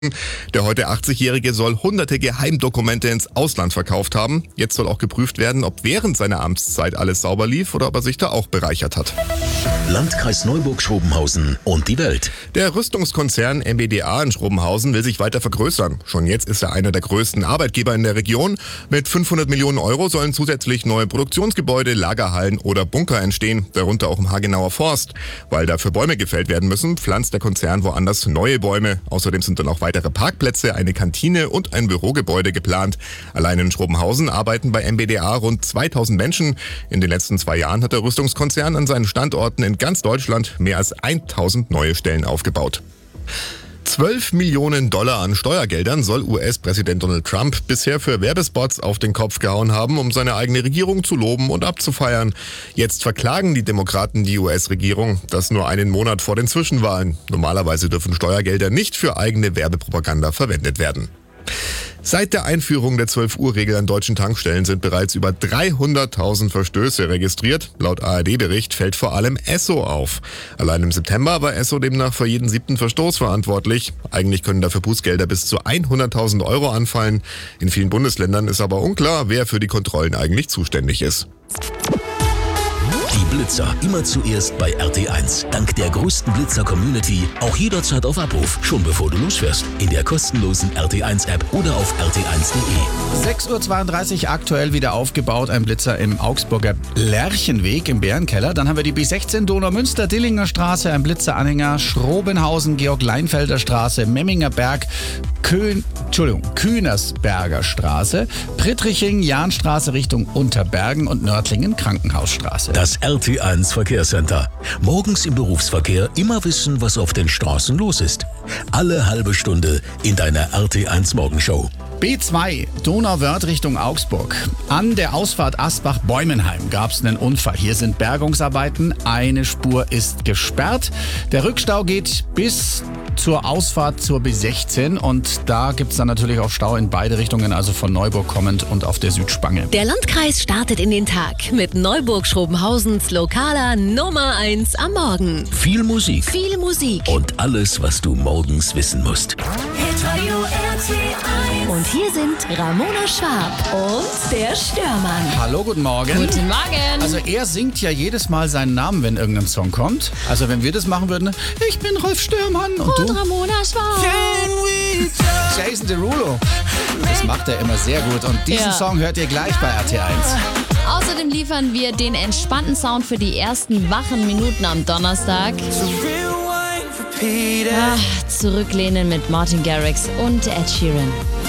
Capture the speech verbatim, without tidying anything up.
Der heute achtzigjährige soll hunderte Geheimdokumente ins Ausland verkauft haben. Jetzt soll auch geprüft werden, ob während seiner Amtszeit alles sauber lief oder ob er sich da auch bereichert hat. Landkreis Neuburg-Schrobenhausen und die Welt. Der Rüstungskonzern M B D A in Schrobenhausen will sich weiter vergrößern. Schon jetzt ist er einer der größten Arbeitgeber in der Region. Mit fünfhundert Millionen Euro sollen zusätzlich neue Produktionsgebäude, Lagerhallen oder Bunker entstehen, darunter auch im Hagenauer Forst. Weil dafür Bäume gefällt werden müssen, pflanzt der Konzern woanders neue Bäume. Außerdem sind dann auch weitere Parkplätze, eine Kantine und ein Bürogebäude geplant. Allein in Schrobenhausen arbeiten bei M B D A rund zweitausend Menschen. In den letzten zwei Jahren hat der Rüstungskonzern an seinen Standorten in ganz Deutschland mehr als tausend neue Stellen aufgebaut. zwölf Millionen Dollar an Steuergeldern soll U S-Präsident Donald Trump bisher für Werbespots auf den Kopf gehauen haben, um seine eigene Regierung zu loben und abzufeiern. Jetzt verklagen die Demokraten die U S-Regierung, das nur einen Monat vor den Zwischenwahlen. Normalerweise dürfen Steuergelder nicht für eigene Werbepropaganda verwendet werden. Seit der Einführung der zwölf-Uhr-Regel an deutschen Tankstellen sind bereits über dreihunderttausend Verstöße registriert. Laut A R D-Bericht fällt vor allem Esso auf. Allein im September war Esso demnach für jeden siebten Verstoß verantwortlich. Eigentlich können dafür Bußgelder bis zu hunderttausend Euro anfallen. In vielen Bundesländern ist aber unklar, wer für die Kontrollen eigentlich zuständig ist. Die Blitzer immer zuerst bei R T eins. Dank der größten Blitzer-Community auch jederzeit auf Abruf. Schon bevor du losfährst. In der kostenlosen R T eins App oder auf r t eins punkt de. sechs Uhr zweiunddreißig aktuell wieder aufgebaut. Ein Blitzer im Augsburger Lerchenweg im Bärenkeller. Dann haben wir die B sechzehn Donaumünster, Dillinger Straße, ein Blitzeranhänger, Schrobenhausen, Georg-Leinfelder Straße, Memminger Berg, Köhn, Entschuldigung, Kühnersberger Straße, Prittriching, Jahnstraße Richtung Unterbergen und Nördlingen Krankenhausstraße. Das R T eins Verkehrscenter. Morgens im Berufsverkehr immer wissen, was auf den Straßen los ist. Alle halbe Stunde in deiner R T eins Morgenshow. B zwei, Donauwörth Richtung Augsburg. An der Ausfahrt Asbach-Bäumenheim gab es einen Unfall. Hier sind Bergungsarbeiten. Eine Spur ist gesperrt. Der Rückstau geht bis zur Ausfahrt zur B sechzehn und da gibt es dann natürlich auch Stau in beide Richtungen, also von Neuburg kommend und auf der Südspange. Der Landkreis startet in den Tag mit Neuburg-Schrobenhausens lokaler Nummer eins am Morgen. Viel Musik. Viel Musik. Und alles, was du morgens wissen musst. Hitradio R T eins. Und hier sind Ramona Schwab und der Störmann. Hallo, guten Morgen. Guten Morgen. Also er singt ja jedes Mal seinen Namen, wenn irgendein Song kommt. Also wenn wir das machen würden, ich bin Rolf Störmann und, und du? Ramona Schwab. Jason Derulo. Das macht er immer sehr gut und diesen Ja. Song hört ihr gleich bei R T eins. Außerdem liefern wir den entspannten Sound für die ersten wachen Minuten am Donnerstag. Ah, zurücklehnen mit Martin Garrix und Ed Sheeran.